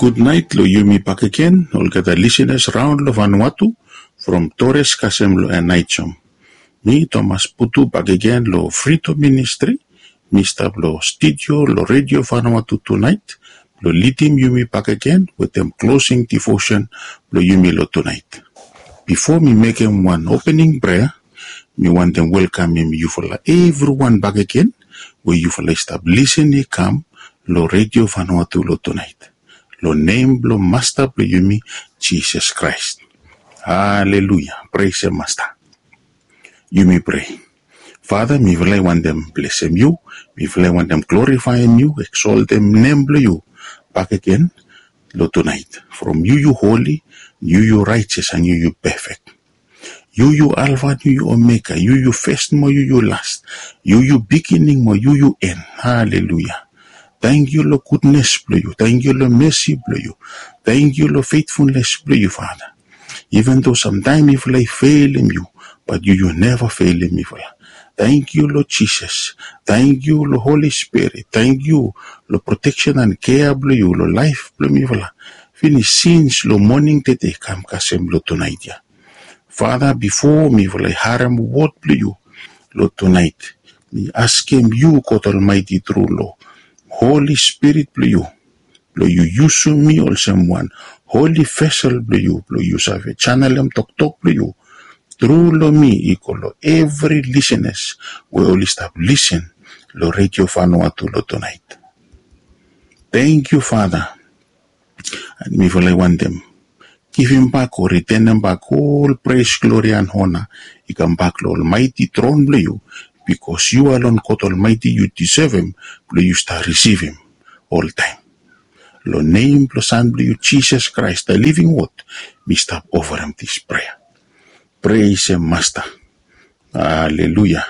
Good night lo yumi pakeken, olga the listeners round lo Vanuatu from Torres Kasem lo Anaichom. Mi Thomas Putu pakeken lo Frito Ministry, Mr. lo studio lo Radio Vanuatu tonight, lo litim yumi pakeken with them closing devotion lo yumi lo tonight. Before me make him one opening prayer, me want them welcome him you for everyone back again, where you for stop listening come lo Radio Vanuatu lo tonight. Lo name lo master lo yumi Jesus Christ. Hallelujah. Praise the master. You may pray. Father, me will want them bless him you. Me will want them glorify him you. Exalt them name you. Back again lo tonight. From you holy, you righteous, and you perfect. You Alpha, you Omega. You first more, you last. You beginning more, you end. Hallelujah. Thank you, Lord, goodness, bless you. Thank you, Lord, mercy, bless you. Thank you, Lord, faithfulness, bless you, Father. Even though sometimes if I fail in you, but you never fail in me, Father. Thank you, Lord Jesus. Thank you, Lord Holy Spirit. Thank you, Lord protection and care, bless you, Lord life, bless me, Father. Finish sins, Lord morning today, come kasem, Lord tonight, yeah. Father, before me, Father, harm what, bless you, Lord tonight. Me ask him, you, God Almighty, true, Lord. Holy Spirit, bless you. Bless you use me or someone. Holy vessel, bless you. Bless you have a channel them talk, bless you. Through lo me equal lo every listeners will only stop listen lo Radio Vanuatu lo tonight. Thank you, Father. And me will I want them. Give him back or return them back all praise, glory, and honor. He come back lo Almighty throne, bless you. Because you alone, God Almighty, you deserve him, but you start receive him all time. Lo name, lo son, you Jesus Christ, the living word, me stop over him this prayer. Praise him, Master. Hallelujah.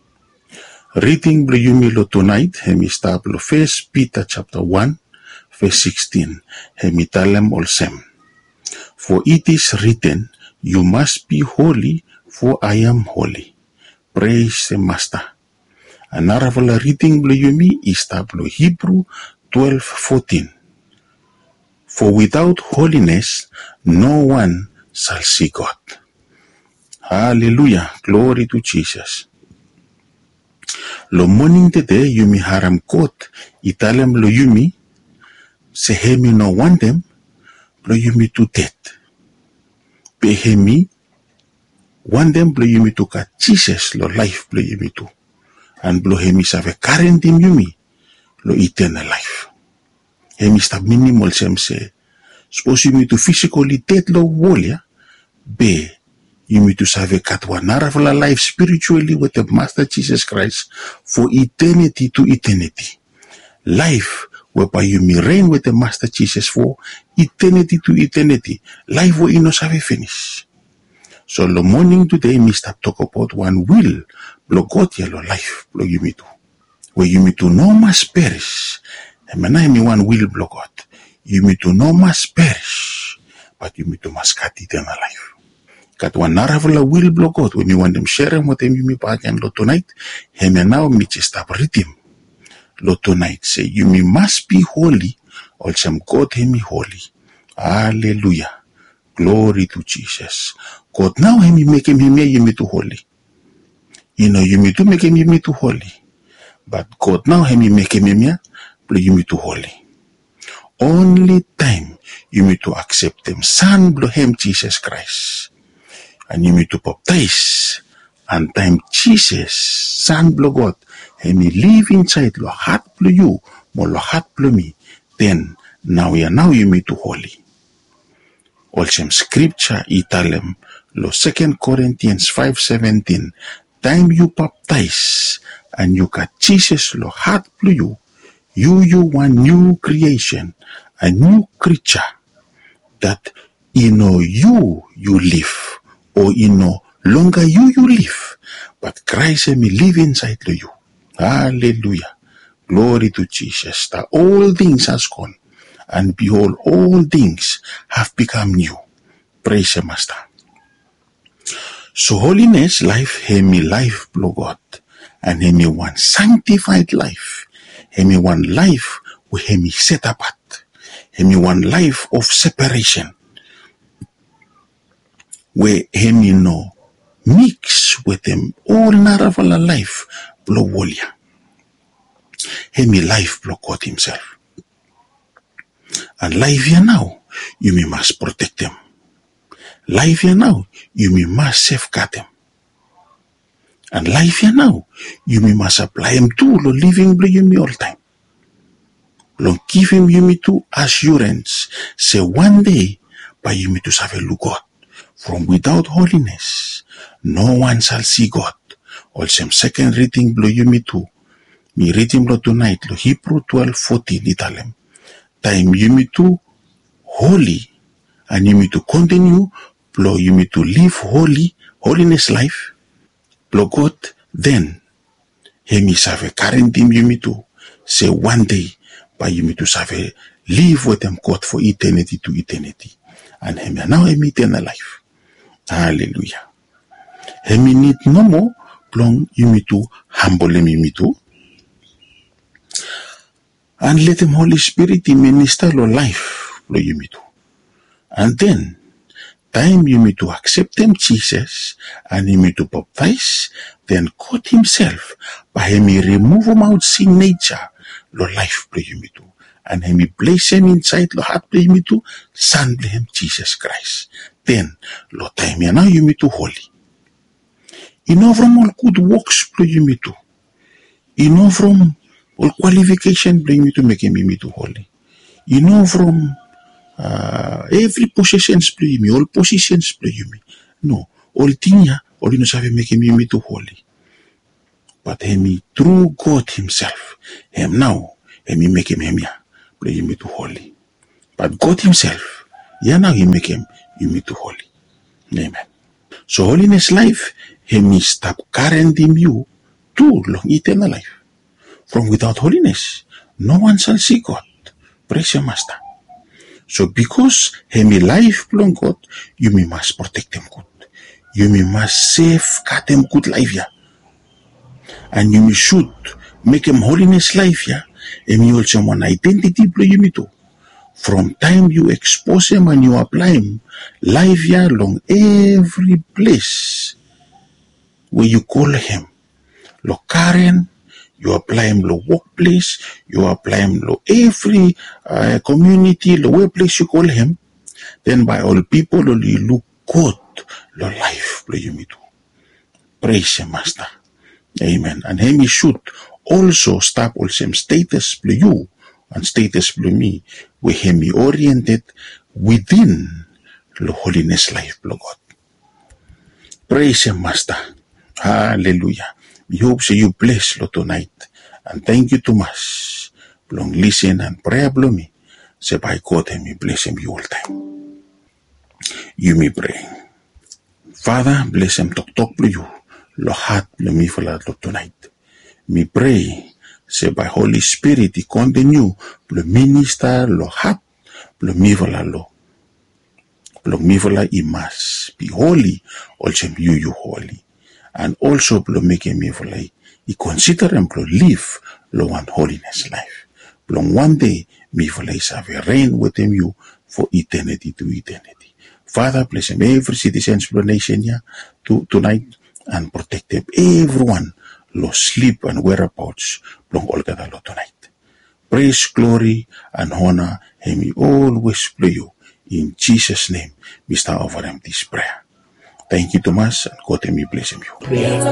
Reading lo you me lo tonight, me stop lo 1 Peter chapter 1, verse 16. Me tell them all same. For it is written, you must be holy, for I am holy. Praise the Master. Another reading lo yumi is tablo Hebrew 12:14. For without holiness, no one shall see God. Hallelujah. Glory to Jesus. Lo morning today, yumi haram God. Italem lo yumi. Sehemi no want them. Lo yumi to death. Behemi. One them blow you me to ka Jesus lo life blow you me to. And blow hemi save current in you me lo eternal life. Hemi sta minimal sem se. Suppose you me to physically dead lo wolia. Be you me to save katwanara for life spiritually with the Master Jesus Christ for eternity to eternity. Life whereby you may reign with the Master Jesus for eternity to eternity. Life where you no save finish. So the morning today, me start talk about one will, blow God yellow life, blow you me to. Where you me to no must perish. And when I me one will blow God, you me to no must perish, but you me to must cut eternal life. Got one narrow will blow God, when me want them sharing what them you me back and lo tonight, and now me just stop rhythm. Lo tonight say, you me must be holy, or some God he me holy. Hallelujah. Glory to Jesus. God now he make him you me to holy. You know you me to make him you me to holy. But God now he make him you me to holy. Only time you me to accept him. Son blow him Jesus Christ. And you me to baptize. And time Jesus, Son blow God. He me live inside lo heart blow you. More lo heart blow me. Then now you me to holy. Also scripture italem lo 2 Corinthians 5:17. Time you baptize and you got Jesus lo heart blue you one new creation, a new creature that you live, or no longer you live, but Christ may live inside you. Hallelujah. Glory to Jesus. That all things has gone. And behold, all things have become new. Praise the Master. So holiness life, he me life, blow God. And he me one sanctified life. He me one life where he me set apart. Hemi one life of separation, where hemi no mix with them all naravala life blow wolia. Hemi life blow God himself. And life here now, you must protect them. Life here now, you must safeguard them. And life here now, you must apply him to lo living blow you all time. Lo give him you to assurance. Say one day, by you to serve a God. From without holiness, no one shall see God. Also, second reading blow you to. Me reading blow tonight, lo Hebrew 12:14 italem. Time you to holy, and you to continue, blow you to live holiness life, blow God, then he serve a current him you to say one day, by you to serve a live with them God for eternity to eternity. And him now him eternal life. Hallelujah. Him need no more, long you to humble him you to. And let him Holy Spirit minister your life, blow you to. And then, time you to accept them Jesus, and him to baptize, then God himself, by him remove him out sin nature, your life blow you to. And him place him inside your heart blow you to, son blow him Jesus Christ. Then, lo time now you to holy. You know from all good works blow you to. You know from all qualification blow you to make him to holy. You know from every possessions play me, all positions play me. No, all things, all you know, have make him to holy. But him through God himself, him now, him make him play me to holy. But God himself, now he make him to holy. Amen. So holiness life, him stop current him you to long eternal life. From without holiness, no one shall see God. Praise your master. So because hemi life belong God, you must protect them good. You must safeguard them good life, yeah. And you should make him holiness life, yeah. And you also want identity blow you to. From time you expose him and you apply him, life, yeah, along every place where you call him. Lo Karen, you apply him lo workplace, you apply him lo every community, lo workplace you call him, then by all people lo you look good, lo life lo you do. Praise him, Master. Amen. And him should also stop all same status lo you and status lo me, where him be oriented within the holiness life lo God. Praise him, Master. Hallelujah. We hope so you bless Lord tonight. And thank you too much. Long listen and pray blow me. Say by God and me bless him you all time. You may pray. Father, bless him talk blow you. Lo heart blow me for Lord tonight. Me pray. Say by Holy Spirit he continue blow minister lo heart blow me for Lord. Blow me for Lord he must be holy. Also you holy. And also blow make him for like he consider him to live lo one holiness life. Long one day me for like have a reign with him you for eternity to eternity. Father, bless him every citizen's nation here tonight and protect them everyone lo sleep and whereabouts long all gather lo tonight. Praise, glory and honor him he always play you in Jesus' name. We start over him this prayer. Thank you, Thomas, and God and me bless him you.